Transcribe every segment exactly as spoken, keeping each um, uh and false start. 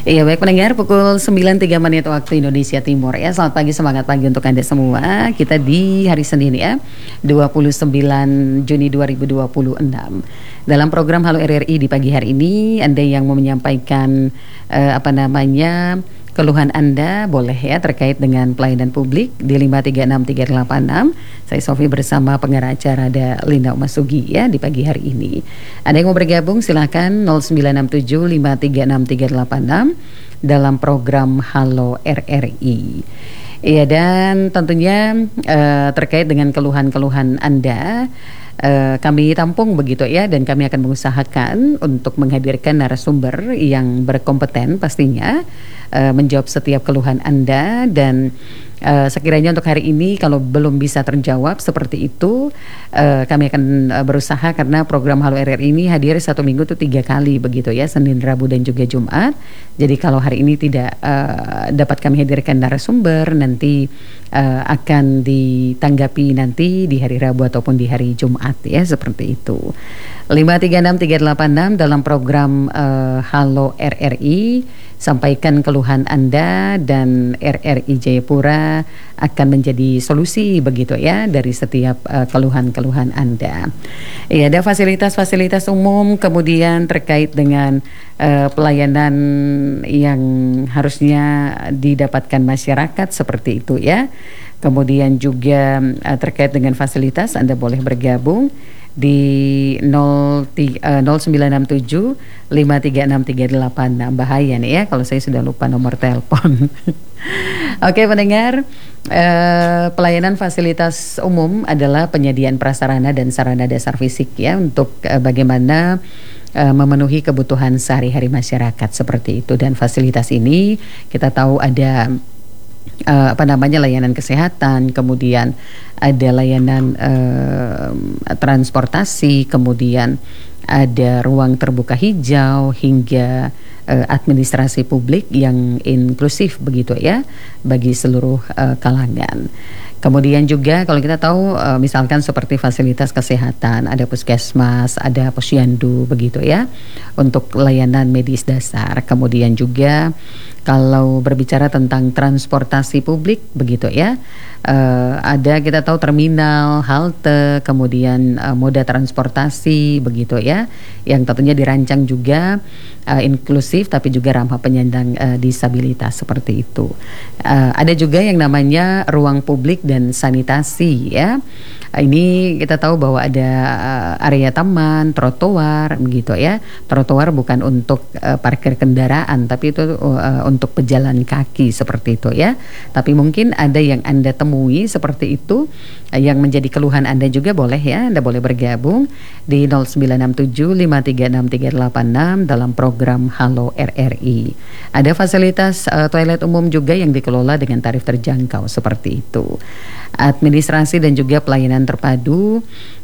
Iya baik pendengar, pukul sembilan tiga menit waktu Indonesia Timur ya. Selamat pagi, semangat pagi untuk Anda semua. Kita di hari Senin ya, dua puluh sembilan Juni dua ribu dua puluh enam. Dalam program Halo R R I di pagi hari ini, Anda yang mau menyampaikan eh, apa namanya keluhan Anda boleh ya terkait dengan pelayanan publik di lima tiga enam tiga delapan enam. Saya Sofi bersama pengarah acara ada Linda Masugi ya di pagi hari ini. Ada yang mau bergabung silakan nol sembilan enam tujuh lima tiga enam tiga delapan enam dalam program Halo R R I. Iya, dan tentunya uh, terkait dengan keluhan-keluhan Anda, Uh, kami tampung begitu ya, dan kami akan mengusahakan untuk menghadirkan narasumber yang berkompeten pastinya uh, menjawab setiap keluhan Anda. Dan uh, sekiranya untuk hari ini kalau belum bisa terjawab seperti itu, uh, kami akan uh, berusaha, karena program Halo R R I ini hadir satu minggu tuh tiga kali begitu ya, Senin, Rabu dan juga Jumat. Jadi kalau hari ini tidak uh, dapat kami hadirkan narasumber, nanti uh, akan ditanggapi nanti di hari Rabu ataupun di hari Jumat ya, seperti itu. lima tiga enam tiga delapan enam dalam program uh, Halo R R I. Sampaikan keluhan Anda dan R R I Jayapura akan menjadi solusi begitu ya dari setiap uh, keluhan-keluhan Anda. Ya, ada fasilitas-fasilitas umum, kemudian terkait dengan uh, pelayanan yang harusnya didapatkan masyarakat seperti itu ya. Kemudian juga uh, terkait dengan fasilitas, Anda boleh bergabung di nol sembilan enam tujuh lima tiga enam tiga delapan enam. Bahaya nih ya kalau saya sudah lupa nomor telepon. Oke pendengar, eh, pelayanan fasilitas umum adalah penyediaan prasarana dan sarana dasar fisik ya, untuk eh, bagaimana eh, memenuhi kebutuhan sehari-hari masyarakat seperti itu. Dan fasilitas ini kita tahu ada Uh, apa namanya layanan kesehatan, kemudian ada layanan uh, transportasi, kemudian ada ruang terbuka hijau, hingga uh, administrasi publik yang inklusif begitu ya, bagi seluruh uh, kalangan. Kemudian juga kalau kita tahu uh, misalkan seperti fasilitas kesehatan, ada puskesmas, ada posyandu begitu ya, untuk layanan medis dasar. Kemudian juga kalau berbicara tentang transportasi publik begitu ya, uh, ada kita tahu terminal, halte, kemudian uh, moda transportasi begitu ya, yang tentunya dirancang juga uh, inklusif tapi juga ramah penyandang uh, disabilitas seperti itu. Uh, ada juga yang namanya ruang publik dan sanitasi ya. Ini kita tahu bahwa ada area taman, trotoar begitu ya. Trotoar bukan untuk uh, parkir kendaraan, tapi itu uh, untuk pejalan kaki seperti itu ya. Tapi mungkin ada yang Anda temui seperti itu, uh, yang menjadi keluhan Anda juga boleh ya. Anda boleh bergabung di nol sembilan enam tujuh lima tiga enam tiga delapan enam dalam program Halo R R I. Ada fasilitas uh, toilet umum juga yang dikelola dengan tarif terjangkau seperti itu. Administrasi dan juga pelayanan terpadu,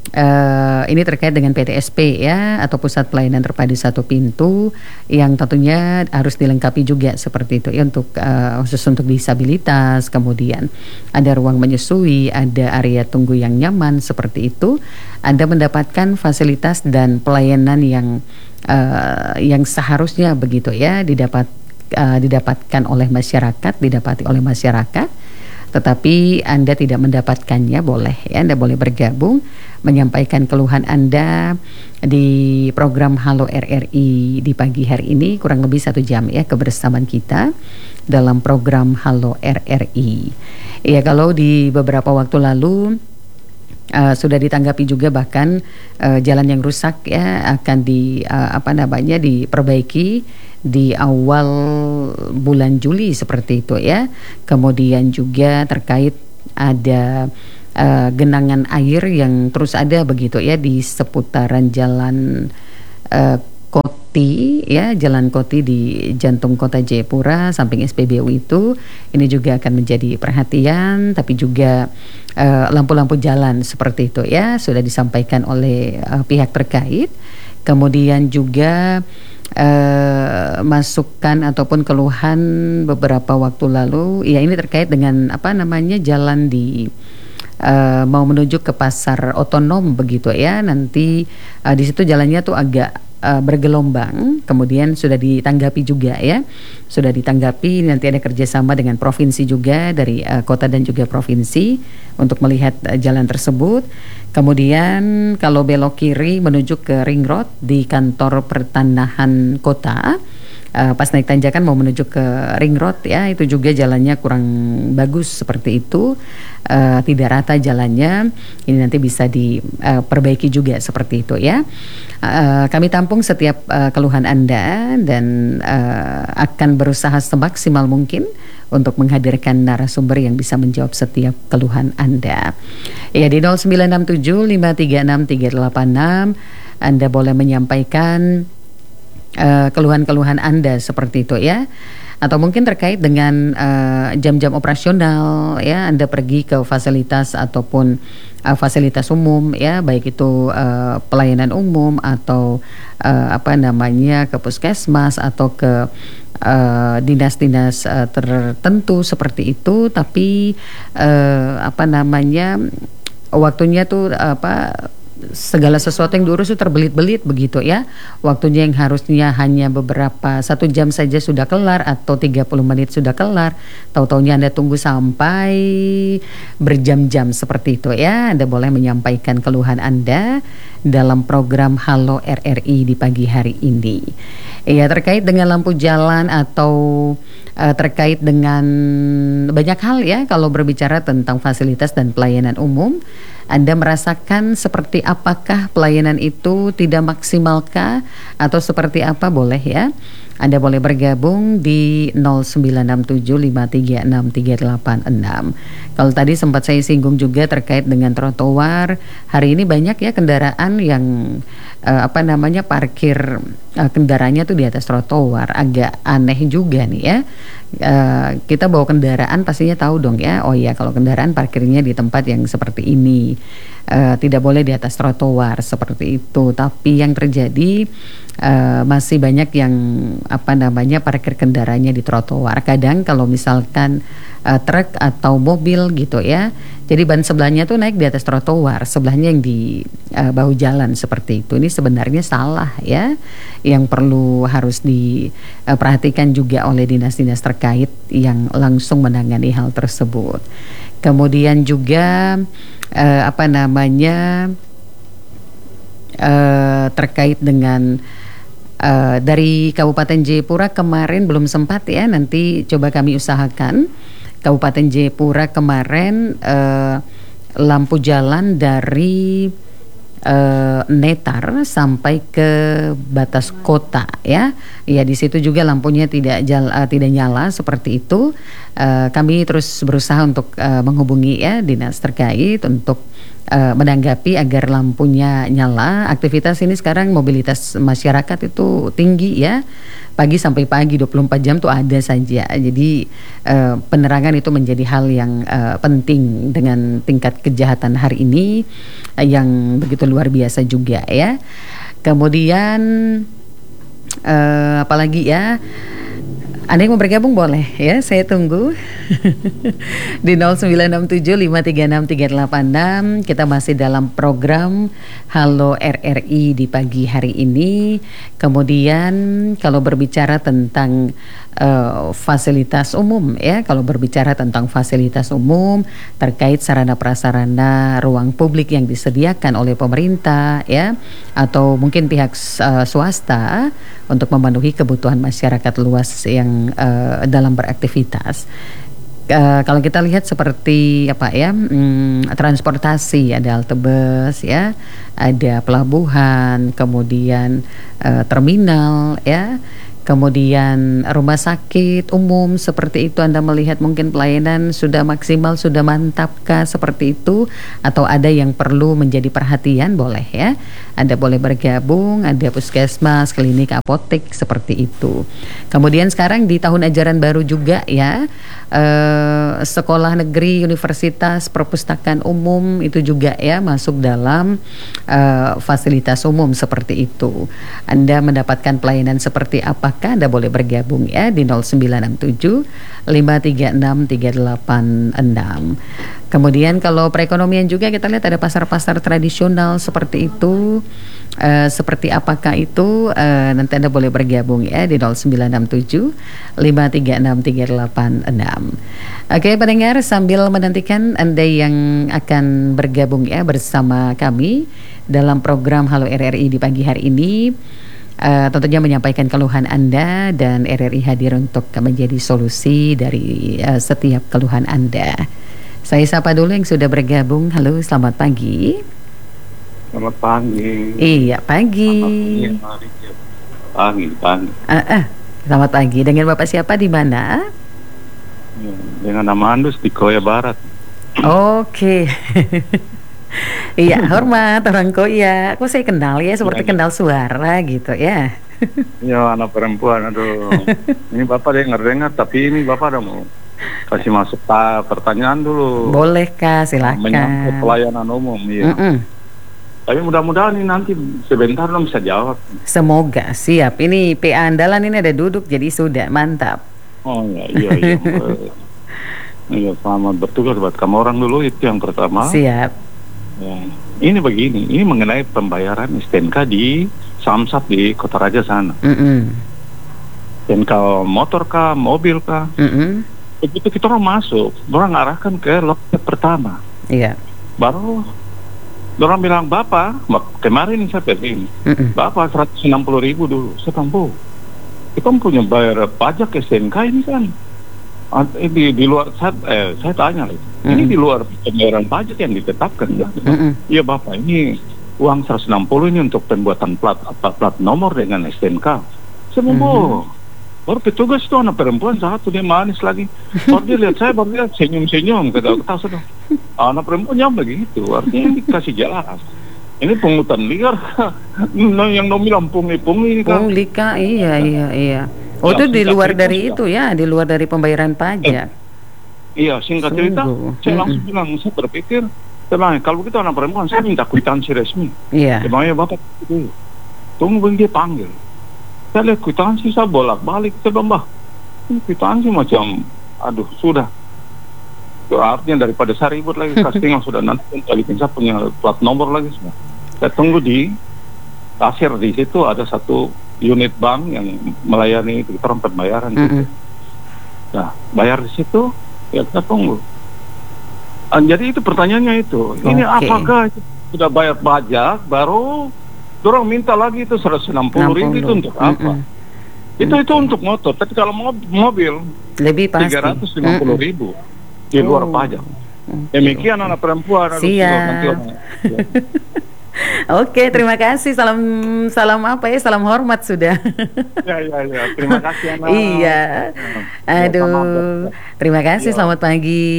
uh, ini terkait dengan P T S P ya, atau Pusat Pelayanan Terpadu Satu Pintu, yang tentunya harus dilengkapi juga seperti itu ya, untuk uh, khusus untuk disabilitas. Kemudian ada ruang menyusui, ada area tunggu yang nyaman seperti itu. Anda mendapatkan fasilitas dan pelayanan yang uh, yang seharusnya begitu ya didapat uh, didapatkan oleh masyarakat, didapati oleh masyarakat. Tetapi Anda tidak mendapatkannya, boleh ya, Anda boleh bergabung menyampaikan keluhan Anda di program Halo R R I di pagi hari ini, kurang lebih satu jam ya kebersamaan kita dalam program Halo R R I. Ya, kalau di beberapa waktu lalu Uh, sudah ditanggapi juga, bahkan uh, jalan yang rusak ya akan di uh, apa namanya diperbaiki di awal bulan Juli seperti itu ya. Kemudian juga terkait ada uh, genangan air yang terus ada begitu ya di seputaran jalan uh, Koti ya, Jalan Koti di jantung kota Jayapura samping S P B U itu, ini juga akan menjadi perhatian. Tapi juga uh, lampu-lampu jalan seperti itu ya sudah disampaikan oleh uh, pihak terkait. Kemudian juga uh, masukan ataupun keluhan beberapa waktu lalu ya, ini terkait dengan apa namanya jalan di Uh, mau menuju ke pasar otonom begitu ya. Nanti uh, di situ jalannya tuh agak uh, bergelombang, kemudian sudah ditanggapi juga ya, sudah ditanggapi. Nanti ada kerjasama dengan provinsi juga dari uh, kota dan juga provinsi untuk melihat uh, jalan tersebut. Kemudian kalau belok kiri menuju ke Ring Road di kantor pertanahan kota. Uh, pas naik tanjakan mau menuju ke Ring Road ya, itu juga jalannya kurang bagus seperti itu, uh, tidak rata jalannya. Ini nanti bisa diperbaiki uh, juga seperti itu ya. Uh, kami tampung setiap uh, keluhan Anda dan uh, akan berusaha semaksimal mungkin untuk menghadirkan narasumber yang bisa menjawab setiap keluhan Anda. Ya, di nol sembilan enam tujuh lima tiga enam tiga delapan enam Anda boleh menyampaikan Uh, keluhan-keluhan Anda seperti itu ya, atau mungkin terkait dengan uh, jam-jam operasional ya, Anda pergi ke fasilitas ataupun uh, fasilitas umum ya, baik itu uh, pelayanan umum atau uh, apa namanya ke puskesmas atau ke uh, dinas-dinas uh, tertentu seperti itu, tapi uh, apa namanya waktunya tuh apa, segala sesuatu yang diurus itu terbelit-belit begitu ya. Waktunya yang harusnya hanya beberapa satu jam saja sudah kelar atau tiga puluh menit sudah kelar, tahu-taunya Anda tunggu sampai berjam-jam seperti itu ya. Anda boleh menyampaikan keluhan Anda dalam program Halo R R I di pagi hari ini. Ya, terkait dengan lampu jalan atau uh, terkait dengan banyak hal ya, kalau berbicara tentang fasilitas dan pelayanan umum, Anda merasakan seperti apakah pelayanan itu tidak maksimalkah atau seperti apa, boleh ya. Anda boleh bergabung di nol sembilan enam tujuh lima tiga enam tiga delapan enam. Kalau tadi sempat saya singgung juga terkait dengan trotoar, hari ini banyak ya kendaraan yang uh, apa namanya parkir uh, kendaraannya tuh di atas trotoar. Agak aneh juga nih ya. Uh, kita bawa kendaraan pastinya tahu dong ya, oh ya kalau kendaraan parkirnya di tempat yang seperti ini, uh, tidak boleh di atas trotoar seperti itu. Tapi yang terjadi uh, masih banyak yang apa namanya parkir kendaraannya di trotoar. Kadang kalau misalkan uh, truk atau mobil gitu ya, jadi ban sebelahnya tuh naik di atas trotoar, sebelahnya yang di uh, bahu jalan seperti itu. Ini sebenarnya salah ya, yang perlu harus diperhatikan juga oleh dinas-dinas terkait yang langsung menangani hal tersebut. Kemudian juga uh, apa namanya uh, terkait dengan uh, dari Kabupaten Jayapura kemarin belum sempat ya, nanti coba kami usahakan. Kabupaten Jayapura kemarin uh, lampu jalan dari uh, Netar sampai ke batas kota ya. Ya, di situ juga lampunya tidak jala, uh, tidak nyala seperti itu. Uh, kami terus berusaha untuk uh, menghubungi ya dinas terkait untuk uh, menanggapi agar lampunya nyala. Aktivitas ini sekarang mobilitas masyarakat itu tinggi ya. Pagi sampai pagi dua puluh empat jam tuh ada saja. Jadi uh, penerangan itu menjadi hal yang uh, penting dengan tingkat kejahatan hari ini uh, yang begitu luar biasa juga ya. Kemudian uh, apalagi ya, Anda yang mau bergabung boleh ya, saya tunggu di nol sembilan enam tujuh lima tiga enam tiga delapan enam. Kita masih dalam program Halo R R I di pagi hari ini. Kemudian kalau berbicara tentang uh, fasilitas umum ya, kalau berbicara tentang fasilitas umum terkait sarana prasarana ruang publik yang disediakan oleh pemerintah ya, atau mungkin pihak uh, swasta untuk memenuhi kebutuhan masyarakat luas yang uh, dalam beraktivitas. Uh, kalau kita lihat seperti apa ya, hmm, transportasi, ada halte bus ya, ada pelabuhan, kemudian uh, terminal ya, kemudian rumah sakit umum seperti itu. Anda melihat mungkin pelayanan sudah maksimal, sudah mantapkah seperti itu, atau ada yang perlu menjadi perhatian, boleh ya. Anda boleh bergabung, ada puskesmas, klinik, apotek seperti itu. Kemudian sekarang di tahun ajaran baru juga ya, eh, sekolah negeri, universitas, perpustakaan umum itu juga ya masuk dalam eh, fasilitas umum seperti itu. Anda mendapatkan pelayanan seperti apakah? Anda boleh bergabung ya di nol sembilan enam tujuh lima tiga enam tiga delapan enam. Kemudian kalau perekonomian juga kita lihat ada pasar-pasar tradisional seperti itu. Uh, seperti apakah itu, uh, nanti Anda boleh bergabung ya di nol sembilan enam tujuh lima tiga enam tiga delapan enam. Oke pendengar, sambil menantikan Anda yang akan bergabung ya bersama kami dalam program Halo R R I di pagi hari ini, uh, tentunya menyampaikan keluhan Anda, dan R R I hadir untuk menjadi solusi dari uh, setiap keluhan Anda. Saya sapa dulu yang sudah bergabung. Halo, selamat pagi. Selamat pagi. Iya, pagi. Pagi, pagi. Uh, uh, selamat pagi. Dengan Bapak siapa di mana? Dengan nama Andus di Koya Barat. Oke. Iya, hormat orang Koya. Kok saya kenal ya, seperti ya, kenal suara gitu ya. Iya, anak perempuan. Aduh. Ini Bapak dengar-dengar, tapi ini Bapak ada mau kasih masuk pertanyaan dulu. Boleh Kak, silakan. Menyangkut pelayanan umum, ya. Mm -mm. Tapi mudah-mudahan ini nanti sebentar dong bisa jawab. Semoga siap. Ini P A andalan ini ada duduk, jadi sudah mantap. Oh iya iya iya. Iya, selamat bertugas buat kamu orang dulu, itu yang pertama. Siap. Ya. Ini begini, ini mengenai pembayaran S T N K di Samsat di Kota Raja sana. Mm -mm. S T N K motor kah, mobil kah? Mm -mm. Begitu kita orang masuk, orang arahkan ke loket pertama. Iya. Baru orang bilang, Bapak, kemarin saya pergi, mm-mm. Bapak seratus enam puluh ribu dulu. Saya bilang, kita punya bayar pajak S T N K ini kan. Di, di luar, saya, eh, saya tanya, mm-mm. ini di luar pembayaran pajak yang ditetapkan. Iya Bapak, ini uang seratus enam puluh ini untuk pembuatan plat, apa, plat nomor dengan S T N K. Saya bilang, mm-hmm. Baru petugas itu anak perempuan satu, dia manis lagi. Baru dia lihat saya, baru dia senyum-senyum. Kata-kata sudah, anak perempuannya begitu. Artinya ini kasih jelas. Ini pungutan liar. Yang nomi lampung-ipung ini kan. Pungli Kak, iya, iya, iya. Oh ya, itu di luar dari itu ya, di luar dari pembayaran pajak. Eh, iya, singkat cerita, Sungguh. saya langsung bilang, saya berpikir, saya bilang, kalau begitu anak perempuan, saya minta kwitansi resmi. Iya. Dia bilang, ya Bapak, tunggu dia panggil. Saya lihat kwitansi, saya bolak-balik, saya bilang, Mbak, ini kwitansi macam, aduh, sudah. Artinya daripada saya ribut lagi, casting sudah nanti balikin saya punya plat nomor lagi. Sudah. Saya tunggu di kasir, di situ ada satu unit bank yang melayani kita orang pembayaran. Mm-hmm. Gitu. Nah, bayar di situ, ya kita tunggu. Ah, jadi itu pertanyaannya itu, okay. Ini apakah sudah bayar pajak, baru dorong minta lagi itu seratus enam puluh ribu itu untuk apa? Mm-hmm. Itu mm-hmm. itu untuk motor. Tapi kalau mobil lebih pasti tiga ratus lima puluh ribu mm-hmm. di luar oh. pajak. Okay. Demikian anak perempuan. Siap. Oke, terima kasih. Salam salam apa ya? Salam hormat sudah. Ya ya ya. Terima kasih anak. Iya. Aduh. Terima kasih. Selamat pagi.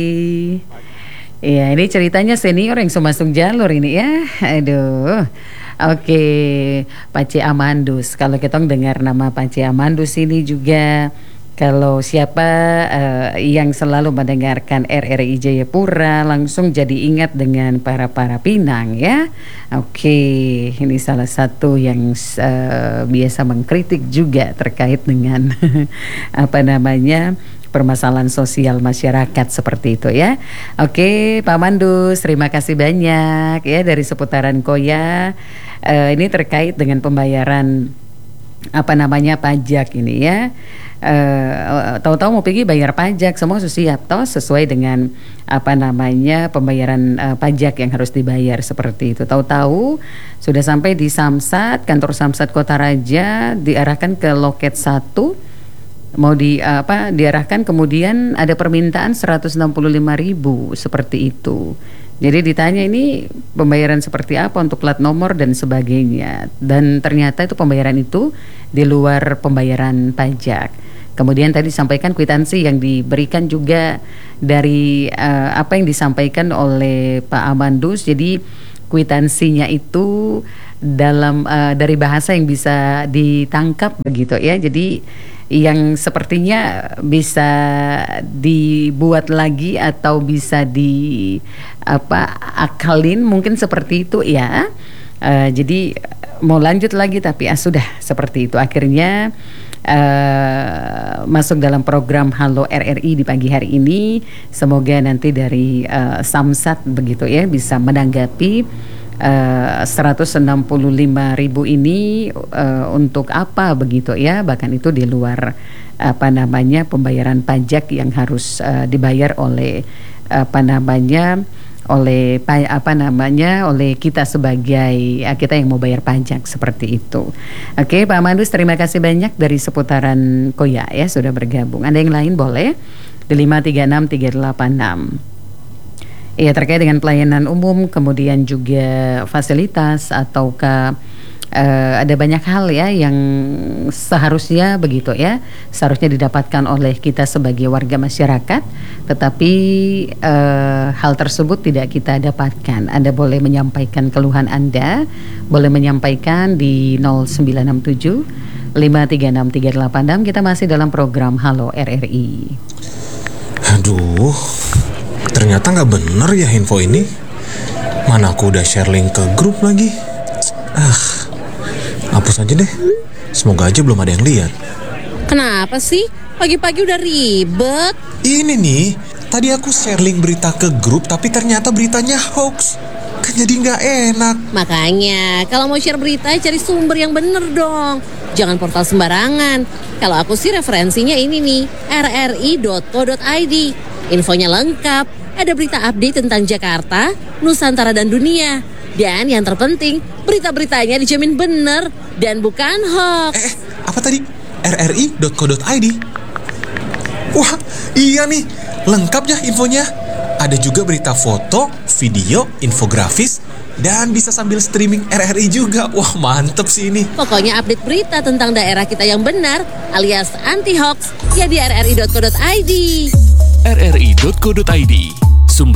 Iya, ini ceritanya senior yang masuk jalur ini ya. Aduh. Oke, Pak C. Amandus. Kalau kita dengar nama Pak C. Amandus ini juga, kalau siapa uh, yang selalu mendengarkan R R I Jayapura langsung jadi ingat dengan para-para Pinang ya. Oke, ini salah satu yang uh, biasa mengkritik juga terkait dengan apa namanya permasalahan sosial masyarakat seperti itu ya. Oke, Pak Mandus, terima kasih banyak ya dari seputaran Koya. Uh, ini terkait dengan pembayaran apa namanya pajak ini ya. Uh, tahu-tahu mau pergi bayar pajak, semua sudah siap toh sesuai dengan apa namanya pembayaran uh, pajak yang harus dibayar seperti itu. Tahu-tahu sudah sampai di Samsat, kantor Samsat Kota Raja, diarahkan ke loket satu. Mau di apa diarahkan, kemudian ada permintaan seratus enam puluh lima ribu seperti itu. Jadi ditanya ini pembayaran seperti apa untuk plat nomor dan sebagainya, dan ternyata itu pembayaran itu di luar pembayaran pajak. Kemudian tadi disampaikan kwitansi yang diberikan juga dari uh, apa yang disampaikan oleh Pak Amandus. Jadi kwitansinya itu dalam uh, dari bahasa yang bisa ditangkap begitu ya. Jadi yang sepertinya bisa dibuat lagi atau bisa di apa akalin mungkin seperti itu ya. Uh, jadi mau lanjut lagi tapi ah, sudah seperti itu akhirnya uh, masuk dalam program Halo R R I di pagi hari ini. Semoga nanti dari uh, Samsat begitu ya bisa menanggapi Uh, seratus enam puluh lima ribu ini uh, untuk apa begitu ya, bahkan itu di luar apa namanya pembayaran pajak yang harus uh, dibayar oleh apa namanya oleh apa namanya oleh kita sebagai uh, kita yang mau bayar pajak seperti itu. Oke, Pak Mandus, terima kasih banyak dari seputaran Koya ya sudah bergabung. Ada yang lain boleh di lima tiga enam tiga delapan enam. Ya, terkait dengan pelayanan umum, kemudian juga fasilitas ataukah uh, ada banyak hal ya yang seharusnya begitu ya, seharusnya didapatkan oleh kita sebagai warga masyarakat, tetapi uh, hal tersebut tidak kita dapatkan. Anda boleh menyampaikan keluhan Anda, boleh menyampaikan di nol sembilan enam tujuh lima tiga enam tiga delapan enam. Kita masih dalam program Halo R R I. Aduh, ternyata nggak bener ya info ini. Mana aku udah share link ke grup lagi. Ah, hapus aja deh. Semoga aja belum ada yang lihat. Kenapa sih? Pagi-pagi udah ribet. Ini nih, tadi aku share link berita ke grup, tapi ternyata beritanya hoax. Kan jadi nggak enak. Makanya, kalau mau share berita, cari sumber yang bener dong. Jangan portal sembarangan. Kalau aku sih referensinya ini nih, r r i dot co dot i d. Infonya lengkap, ada berita update tentang Jakarta, Nusantara dan dunia. Dan yang terpenting, berita-beritanya dijamin bener dan bukan hoax. Eh, apa tadi? r r i dot co dot i d. Wah, iya nih, lengkap ya infonya. Ada juga berita foto, video, infografis, dan bisa sambil streaming R R I juga. Wah, mantep sih ini. Pokoknya update berita tentang daerah kita yang benar alias anti hoax ya di r r i dot co dot i d. r r i dot co dot i d